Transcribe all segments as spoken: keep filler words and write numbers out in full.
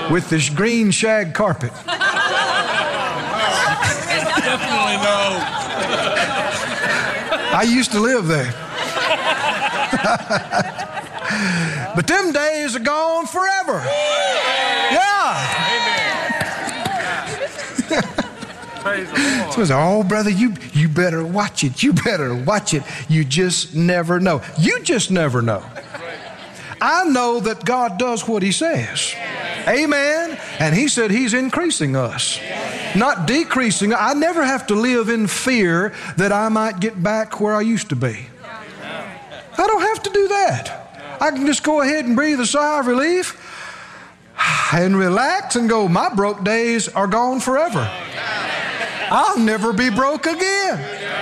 with this green shag carpet. Definitely no. I used to live there. But them days are gone forever. Yeah. Praise the Lord. So, oh, brother, you, you better watch it. You better watch it. You just never know. You just never know. I know that God does what He says. Amen. And He said He's increasing us, not decreasing. I never have to live in fear that I might get back where I used to be. I don't have to do that. I can just go ahead and breathe a sigh of relief and relax and go, my broke days are gone forever. I'll never be broke again.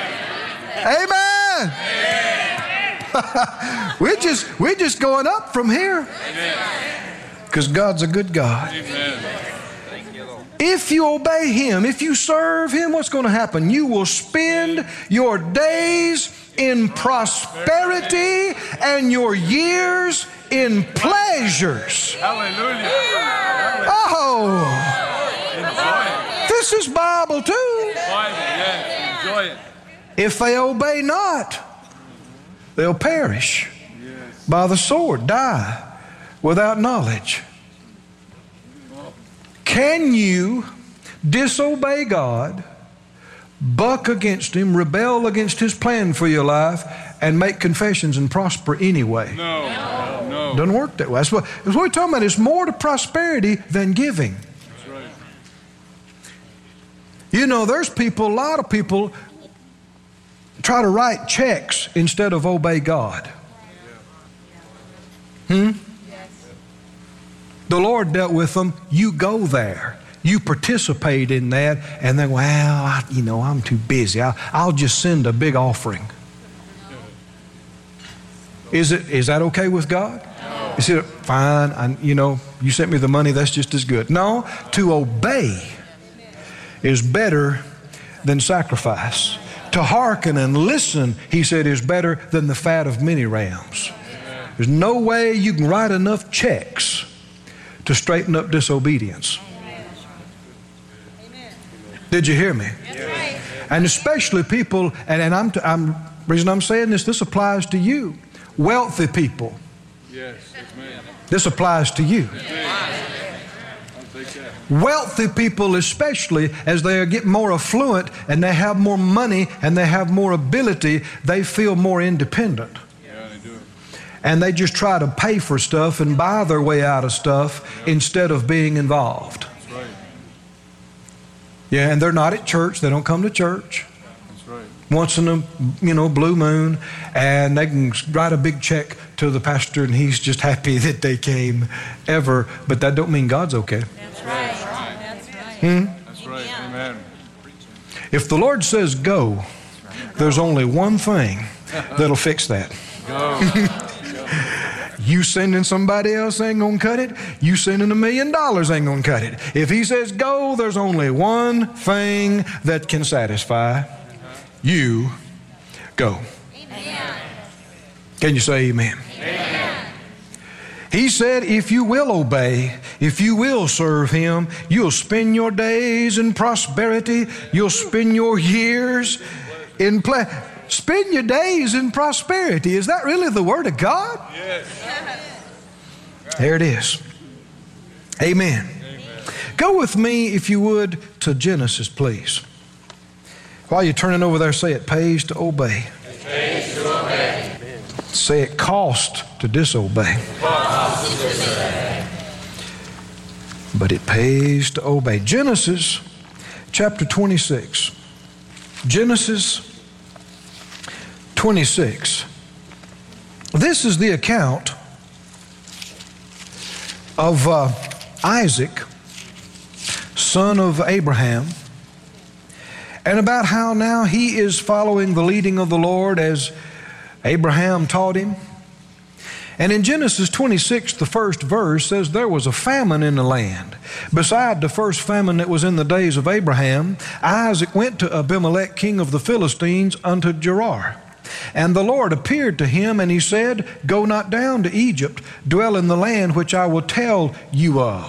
Amen. we're just we're just going up from here. Because God's a good God. If you obey Him, if you serve Him, what's going to happen? You will spend your days in prosperity and your years in pleasures. Hallelujah. Oh, Enjoy it. this is Bible too. Bible, yes. Enjoy it. If they obey not, they'll perish Yes. by the sword, die without knowledge. Can you disobey God, buck against Him, rebel against His plan for your life, and make confessions and prosper anyway? No. No. Doesn't work that way. That's what, that's what we're talking about. It's more to prosperity than giving. That's right. You know, there's people, a lot of people try to write checks instead of obey God. Hmm? The Lord dealt with them. You go there. You participate in that, and then, well, I, you know, I'm too busy. I'll, I'll just send a big offering. Is it? Is that okay with God? No. Is it fine? I, you know, you sent me the money. That's just as good. No, to obey is better than sacrifice. To hearken and listen, He said, is better than the fat of many rams. There's no way you can write enough checks to straighten up disobedience. Did you hear me? Yes. And especially people, and, and I'm, I'm, reason I'm saying this, this applies to you. Wealthy people. Yes. Amen. This applies to you. Amen. I'll take that. Wealthy people, especially as they get more affluent and they have more money and they have more ability, they feel more independent. Yeah, they do. And they just try to pay for stuff and buy their way out of stuff instead of being involved. That's right. Yeah, and they're not at church. They don't come to church That's right. once in a, you know, blue moon, and they can write a big check to the pastor and he's just happy that they came ever. But that don't mean God's okay. That's right. That's right. Hmm? That's right. Amen. If the Lord says go, there's only one thing that'll fix that. Go. You sending somebody else ain't gonna cut it. You sending a million dollars ain't gonna cut it. If He says go, there's only one thing that can satisfy. You go. Amen. Can you say amen? Amen. He said, if you will obey, if you will serve Him, you'll spend your days in prosperity. You'll spend your years in play. Spend your days in prosperity. Is that really the Word of God? Yes. There it is. Amen. Amen. Go with me, if you would, to Genesis, please. While you're turning over there, say it pays to obey. It pays to obey. Say it costs to disobey. But it pays to obey. Genesis chapter twenty-six. Genesis twenty-six. This is the account of uh, Isaac, son of Abraham, and about how now he is following the leading of the Lord as Abraham taught him. And in Genesis twenty-six, the first verse says there was a famine in the land. Beside the first famine that was in the days of Abraham, Isaac went to Abimelech, king of the Philistines, unto Gerar. And the Lord appeared to him, and He said, go not down to Egypt, dwell in the land which I will tell you of.